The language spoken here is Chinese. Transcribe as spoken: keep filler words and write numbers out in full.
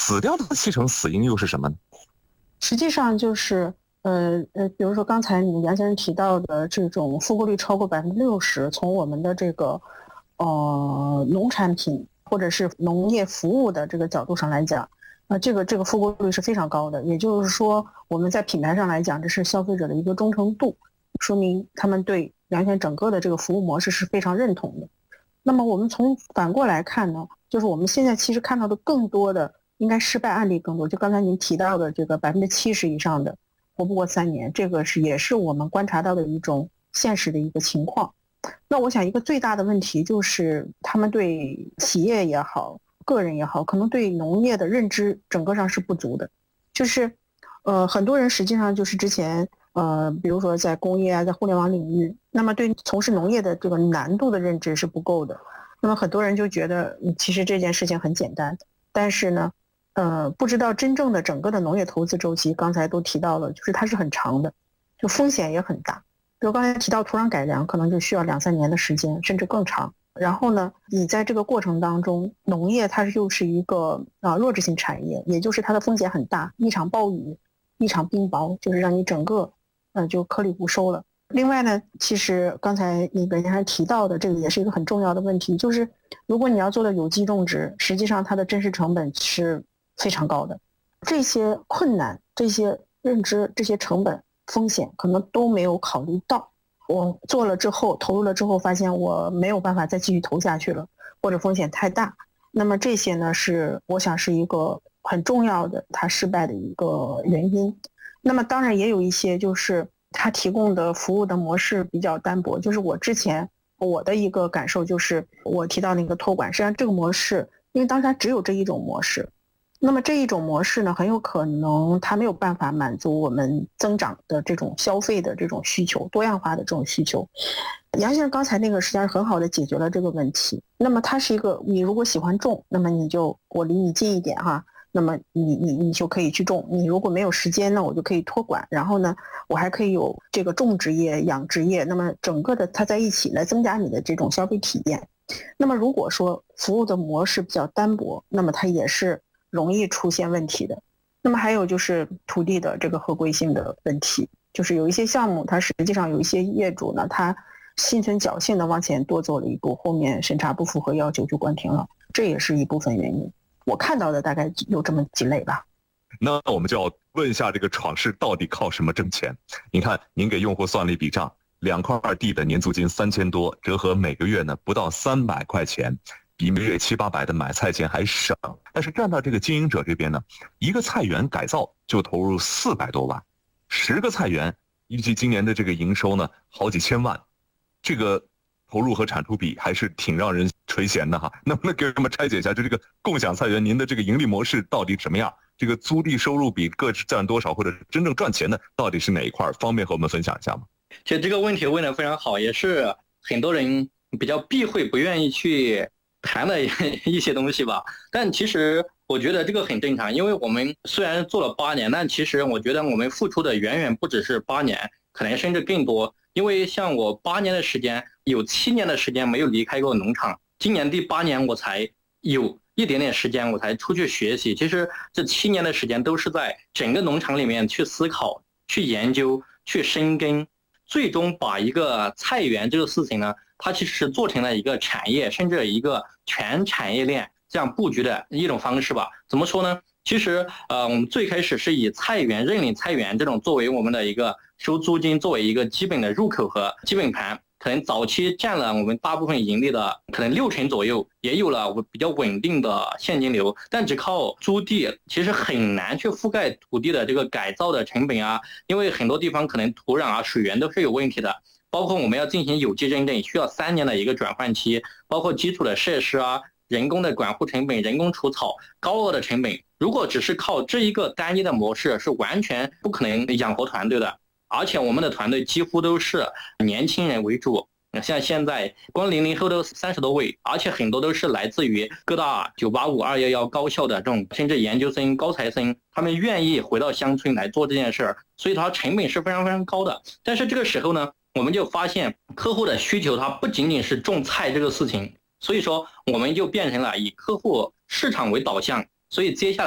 死掉的七成死因又是什么呢？ 实际上就是呃呃，比如说刚才你们杨先生提到的这种复购率超过百分之六十，从我们的这个呃农产品或者是农业服务的这个角度上来讲，那这个这个复购率是非常高的。也就是说，我们在品牌上来讲，这是消费者的一个忠诚度，说明他们对杨先整个的这个服务模式是非常认同的。那么我们从反过来看呢，就是我们现在其实看到的更多的应该失败案例更多，就刚才您提到的这个百分之七十以上的活不过三年，这个是也是我们观察到的一种现实的一个情况。那我想一个最大的问题就是他们对企业也好，个人也好，可能对农业的认知整个上是不足的。就是呃，很多人实际上就是之前呃，比如说在工业啊，在互联网领域，那么对从事农业的这个难度的认知是不够的。那么很多人就觉得其实这件事情很简单，但是呢呃，不知道真正的整个的农业投资周期，刚才都提到了，就是它是很长的，就风险也很大。比如刚才提到土壤改良，可能就需要两三年的时间，甚至更长。然后呢，你在这个过程当中，农业它又是一个啊弱质性产业，也就是它的风险很大，一场暴雨，一场冰雹，就是让你整个呃就颗粒无收了。另外呢，其实刚才那个您还提到的这个也是一个很重要的问题，就是如果你要做的有机种植，实际上它的真实成本是非常高的，这些困难、这些认知、这些成本、风险可能都没有考虑到。我做了之后，投入了之后，发现我没有办法再继续投下去了，或者风险太大。那么这些呢，是我想是一个很重要的它失败的一个原因。那么当然也有一些就是它提供的服务的模式比较单薄，就是我之前我的一个感受就是我提到那个托管，实际上这个模式，因为当时它只有这一种模式。那么这一种模式呢，很有可能它没有办法满足我们增长的这种消费的这种需求，多样化的这种需求。杨先生刚才那个实际上很好的解决了这个问题。那么它是一个，你如果喜欢种，那么你就我离你近一点哈，那么你你你就可以去种。你如果没有时间呢，我就可以托管，然后呢，我还可以有这个种植业、养殖业，那么整个的它在一起来增加你的这种消费体验。那么如果说服务的模式比较单薄，那么它也是容易出现问题的。那么还有就是土地的这个合规性的问题，就是有一些项目它实际上有一些业主呢，他心存侥幸的往前多走了一步，后面审查不符合要求就关停了，这也是一部分原因。我看到的大概有这么几类吧。 那我们就要问一下，这个闯市到底靠什么挣钱？您看，您给用户算了一笔账，两块地的年租金三千多，折合每个月呢不到三百块钱，比每月七八百的买菜钱还省。但是站到这个经营者这边呢，一个菜园改造就投入四百多万，十个菜园预计今年的这个营收呢好几千万，这个投入和产出比还是挺让人垂涎的哈。能不能给我们拆解一下，就这个共享菜园，您的这个盈利模式到底什么样？这个租地收入比各占多少，或者真正赚钱的到底是哪一块？方便和我们分享一下吗？ 其实这个问题问得非常好，也是很多人比较避讳、不愿意去谈的一些东西吧。但其实我觉得这个很正常，因为我们虽然做了八年，但其实我觉得我们付出的远远不只是八年，可能甚至更多。因为像我八年的时间，有七年的时间没有离开过农场，今年第八年我才有一点点时间我才出去学习。其实这七年的时间都是在整个农场里面去思考、去研究、去深耕，最终把一个菜园这个事情呢，它其实是做成了一个产业，甚至一个全产业链这样布局的一种方式吧。怎么说呢？其实呃，我们最开始是以菜园、认领菜园这种作为我们的一个收租金，作为一个基本的入口和基本盘，可能早期占了我们大部分盈利的可能六成左右，也有了比较稳定的现金流。但只靠租地其实很难去覆盖土地的这个改造的成本啊，因为很多地方可能土壤啊、水源都是有问题的。包括我们要进行有机认证，需要三年的一个转换期，包括基础的设施啊、人工的管护成本、人工除草、高额的成本。如果只是靠这一个单一的模式，是完全不可能养活团队的。而且我们的团队几乎都是年轻人为主，像现在光零零后都三十多位，而且很多都是来自于各大九八五、二幺幺高校的这种甚至研究生、高材生，他们愿意回到乡村来做这件事儿，所以它成本是非常非常高的。但是这个时候呢，我们就发现客户的需求它不仅仅是种菜这个事情，所以说我们就变成了以客户市场为导向，所以接下来